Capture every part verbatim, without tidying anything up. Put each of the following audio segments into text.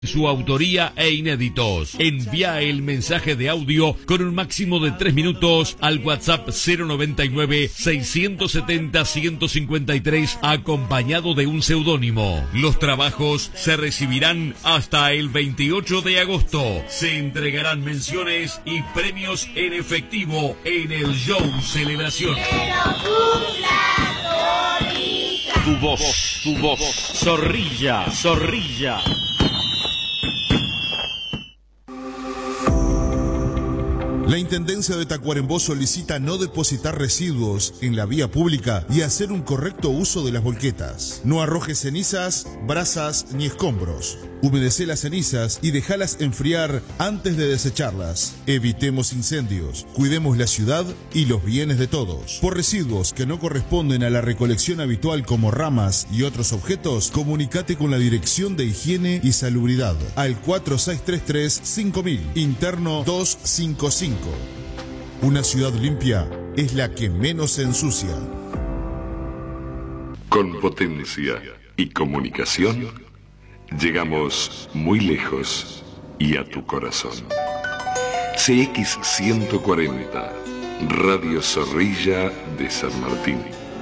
Su autoría e inéditos. Envía el mensaje de audio con un máximo de tres minutos al WhatsApp cero noventa y nueve, seiscientos setenta, ciento cincuenta y tres acompañado de un seudónimo. Los trabajos se recibirán hasta el veintiocho de agosto. Se entregarán menciones y premios en efectivo en el show Celebración. Tu voz, tu voz. Zorrilla, Zorrilla. La Intendencia de Tacuarembó solicita no depositar residuos en la vía pública y hacer un correcto uso de las volquetas. No arrojes cenizas, brasas ni escombros. Humedece las cenizas y déjalas enfriar antes de desecharlas. Evitemos incendios, cuidemos la ciudad y los bienes de todos. Por residuos que no corresponden a la recolección habitual como ramas y otros objetos, comunícate con la Dirección de Higiene y Salubridad al cuatro seis tres tres, cinco mil, interno doscientos cincuenta y cinco. Una ciudad limpia es la que menos se ensucia. Con potencia y comunicación, llegamos muy lejos y a tu corazón. C X ciento cuarenta, Radio Zorrilla de San Martín.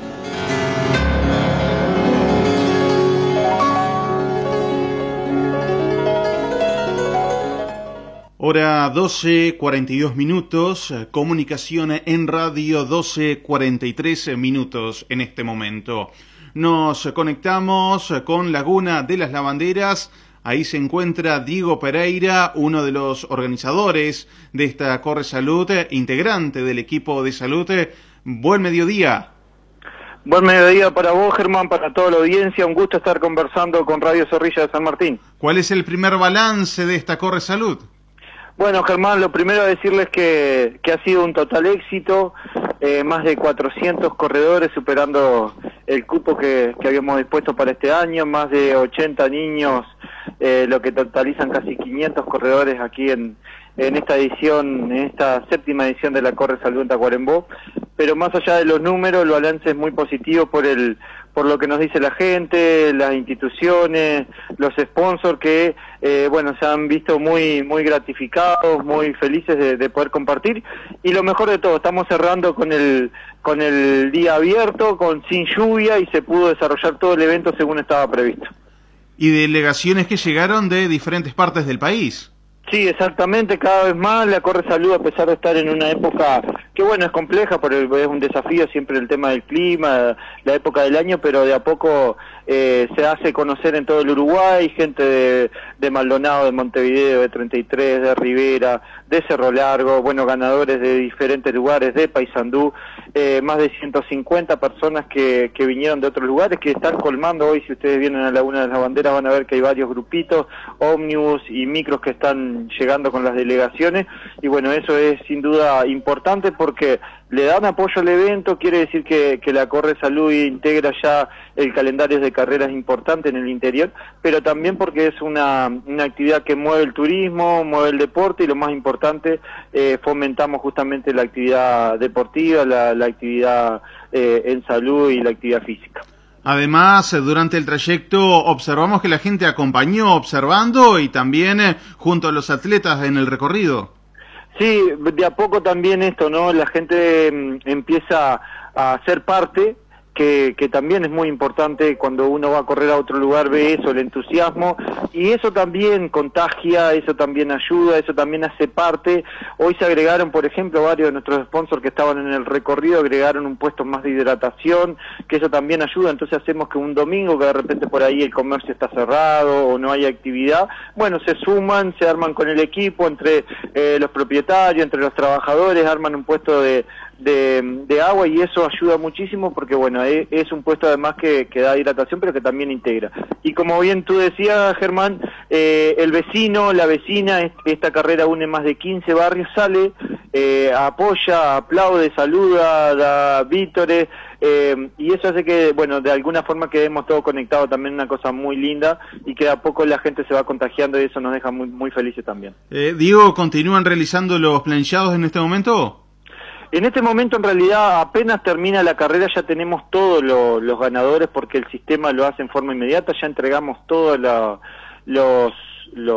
Hora doce cuarenta y dos minutos, comunicación en radio doce cuarenta y tres minutos en este momento. Nos conectamos con Laguna de las Lavanderas. Ahí se encuentra Diego Pereira, uno de los organizadores de esta Corre Salud, integrante del equipo de salud. Buen mediodía. Buen mediodía para vos, Germán, para toda la audiencia. Un gusto estar conversando con Radio Zorrilla de San Martín. ¿Cuál es el primer balance de esta Corre Salud? Bueno, Germán, lo primero es decirles que, que ha sido un total éxito, eh, más de cuatrocientos corredores superando el cupo que, que habíamos dispuesto para este año, más de ochenta niños, eh, lo que totalizan casi quinientos corredores aquí en, en esta edición, en esta séptima edición de la Corre Salud en Tacuarembó. Pero más allá de los números, el balance es muy positivo por el por lo que nos dice la gente, las instituciones, los sponsors que, eh, bueno, se han visto muy muy gratificados, muy felices de, de poder compartir. Y lo mejor de todo, estamos cerrando con el con el día abierto, con sin lluvia, y se pudo desarrollar todo el evento según estaba previsto. Y delegaciones que llegaron de diferentes partes del país. Sí, exactamente, cada vez más la Corre Salud, a pesar de estar en una época que, bueno, es compleja, porque es un desafío siempre el tema del clima, la época del año, pero de a poco eh, se hace conocer en todo el Uruguay, gente de, de Maldonado, de Montevideo, de treinta y tres, de Rivera, de Cerro Largo, bueno, ganadores de diferentes lugares, de Paysandú, eh, más de ciento cincuenta personas que, que vinieron de otros lugares, que están colmando hoy. Si ustedes vienen a Laguna de las Lavanderas van a ver que hay varios grupitos, ómnibus y micros que están llegando con las delegaciones, y bueno, eso es sin duda importante porque le dan apoyo al evento. Quiere decir que, que la Corre Salud integra ya el calendario de carreras importante en el interior, pero también porque es una, una actividad que mueve el turismo, mueve el deporte, y lo más importante, eh, fomentamos justamente la actividad deportiva, la, la actividad eh, en salud y la actividad física. Además, durante el trayecto observamos que la gente acompañó observando y también eh, junto a los atletas en el recorrido. Sí, de a poco también esto, ¿no? La gente mm, empieza a ser parte, que, que también es muy importante cuando uno va a correr a otro lugar, ve eso, el entusiasmo, y eso también contagia, eso también ayuda, eso también hace parte. Hoy se agregaron, por ejemplo, varios de nuestros sponsors que estaban en el recorrido, agregaron un puesto más de hidratación, que eso también ayuda. Entonces hacemos que un domingo, que de repente por ahí el comercio está cerrado o no hay actividad, bueno, se suman, se arman con el equipo, entre eh, los propietarios, entre los trabajadores, arman un puesto de De, de agua, y eso ayuda muchísimo porque, bueno, es, es un puesto además que, que da hidratación, pero que también integra. Y como bien tú decías, Germán, eh, el vecino, la vecina, esta carrera une más de quince barrios, sale, eh, apoya, aplaude, saluda, da vítores, eh, y eso hace que, bueno, de alguna forma quedemos todos conectados, también una cosa muy linda, y que de a poco la gente se va contagiando, y eso nos deja muy, muy felices también. Eh, Diego, ¿continúan realizando los planchados en este momento? En este momento, en realidad, apenas termina la carrera, ya tenemos todos lo, los ganadores, porque el sistema lo hace en forma inmediata, ya entregamos toda la, los